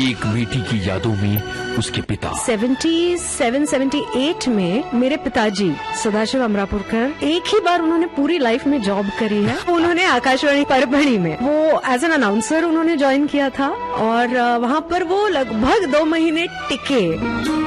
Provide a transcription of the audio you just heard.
एक बेटी की यादों में उसके पिता 77-78 में मेरे पिताजी सदाशिव अमरापुरकर एक ही बार उन्होंने पूरी लाइफ में जॉब करी है। उन्होंने आकाशवाणी परभणी में वो एज एन अनाउंसर उन्होंने ज्वाइन किया था और वहाँ पर वो लगभग 2 महीने टिके।